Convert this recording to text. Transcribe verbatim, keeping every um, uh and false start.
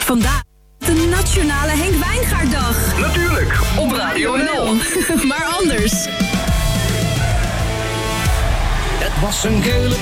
Vandaag de Nationale Henk Wijngaarddag. Natuurlijk, op Radio nul. Maar anders. Het was een gele